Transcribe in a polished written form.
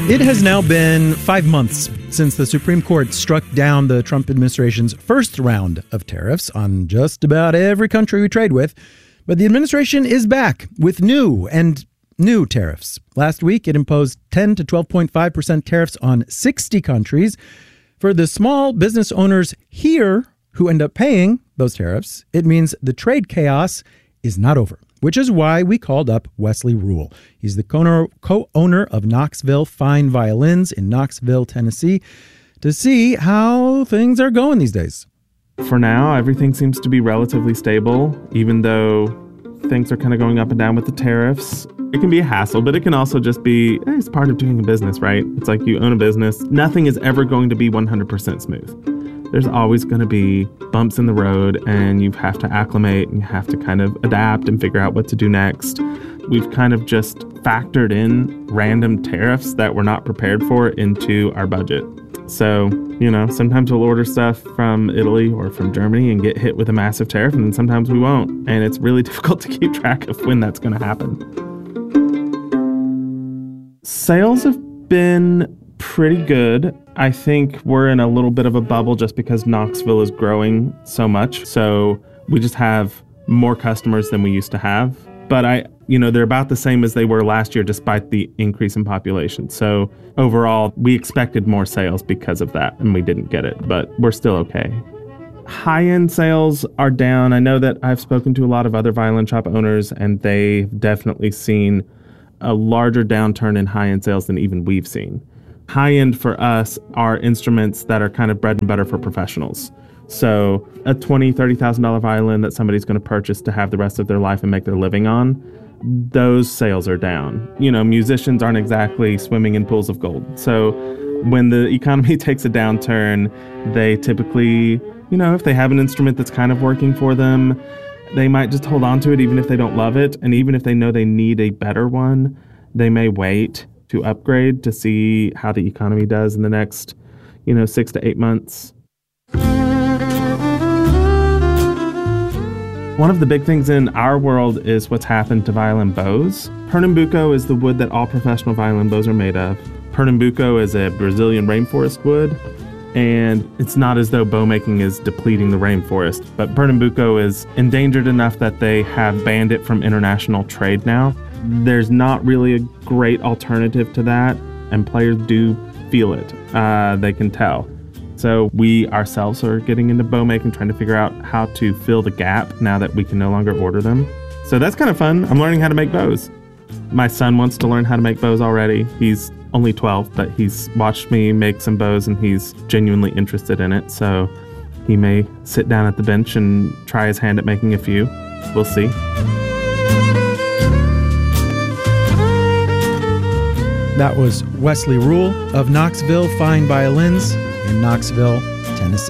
It has now been 5 months since the Supreme Court struck down the Trump administration's first round of tariffs on just about every country we trade with. But the administration is back with new tariffs. Last week, it imposed 10 to 12.5% tariffs on 60 countries. For the small business owners here who end up paying those tariffs, it means the trade chaos is not over, which is why we called up Wesley Rule. He's the co-owner of Knoxville Fine Violins in Knoxville, Tennessee, to see how things are going these days. For now, everything seems to be relatively stable, even though things are kind of going up and down with the tariffs. It can be a hassle, but it can also just be, it's part of doing a business, right? It's like you own a business. Nothing is ever going to be 100% smooth. There's always going to be bumps in the road, and you have to acclimate and you have to kind of adapt and figure out what to do next. We've kind of just factored in random tariffs that we're not prepared for into our budget. So, sometimes we'll order stuff from Italy or from Germany and get hit with a massive tariff, and then sometimes we won't. And it's really difficult to keep track of when that's going to happen. Sales have been pretty good. I think we're in a little bit of a bubble just because Knoxville is growing so much. So we just have more customers than we used to have. But they're about the same as they were last year despite the increase in population. So overall, we expected more sales because of that, and we didn't get it, but we're still okay. High-end sales are down. I know that I've spoken to a lot of other violin shop owners, and they've definitely seen a larger downturn in high-end sales than even we've seen. High-end for us are instruments that are kind of bread and butter for professionals. So a $20,000, $30,000 violin that somebody's going to purchase to have the rest of their life and make their living on, those sales are down. Musicians aren't exactly swimming in pools of gold. So when the economy takes a downturn, they typically, if they have an instrument that's kind of working for them, they might just hold on to it even if they don't love it. And even if they know they need a better one, they may wait to upgrade to see how the economy does in the next, 6 to 8 months. One of the big things in our world is what's happened to violin bows. Pernambuco is the wood that all professional violin bows are made of. Pernambuco is a Brazilian rainforest wood, and it's not as though bow making is depleting the rainforest, but Pernambuco is endangered enough that they have banned it from international trade now. There's not really a great alternative to that, and players do feel it. They can tell. So we ourselves are getting into bow making, trying to figure out how to fill the gap now that we can no longer order them. So that's kind of fun. I'm learning how to make bows. My son wants to learn how to make bows already. He's only 12, but he's watched me make some bows and he's genuinely interested in it. So he may sit down at the bench and try his hand at making a few. We'll see. That was Wesley Rule of Knoxville Fine Violins in Knoxville, Tennessee.